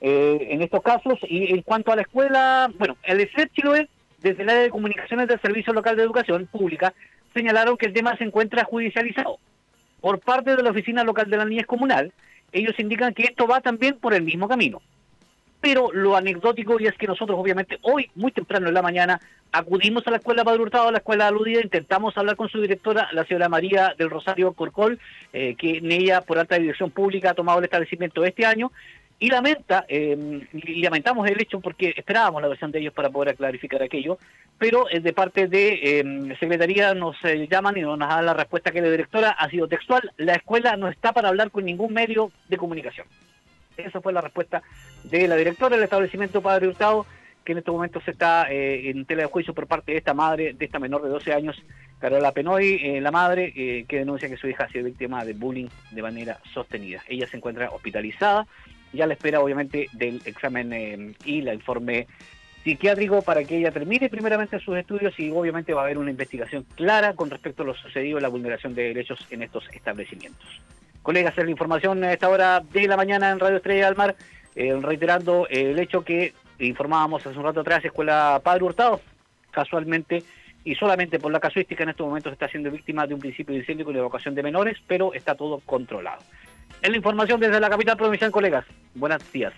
en estos casos. Y en cuanto a la escuela, bueno, el ESEP Chiloé, desde el área de comunicaciones del Servicio Local de Educación Pública, señalaron que el tema se encuentra judicializado por parte de la Oficina Local de la Niñez Comunal. Ellos indican que esto va también por el mismo camino. Pero lo anecdótico y es que nosotros obviamente hoy, muy temprano en la mañana, acudimos a la escuela Padre Hurtado, a la escuela aludida, intentamos hablar con su directora, la señora María del Rosario Corcol, que en ella por alta dirección pública ha tomado el establecimiento este año, y lamentamos el hecho porque esperábamos la versión de ellos para poder clarificar aquello, pero de parte de Secretaría nos llaman y nos dan la respuesta que la directora ha sido textual: la escuela no está para hablar con ningún medio de comunicación. Esa fue la respuesta de la directora del establecimiento Padre Hurtado, que en estos momentos está en tela de juicio por parte de esta madre, de esta menor de 12 años, Carola Penoy, la madre, que denuncia que su hija ha sido víctima de bullying de manera sostenida. Ella se encuentra hospitalizada, ya la espera obviamente del examen y el informe psiquiátrico para que ella termine primeramente sus estudios, y obviamente va a haber una investigación clara con respecto a lo sucedido en la vulneración de derechos en estos establecimientos. Colegas, es la información a esta hora de la mañana en Radio Estrella del Mar, reiterando el hecho que informábamos hace un rato atrás: Escuela Padre Hurtado, casualmente y solamente por la casuística, en estos momentos está siendo víctima de un principio de incendio con evacuación de menores, pero está todo controlado. Es la información desde la capital provincial, colegas. Buenos días.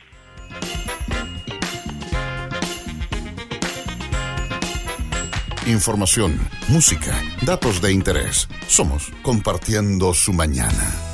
Información, música, datos de interés. Somos Compartiendo su Mañana.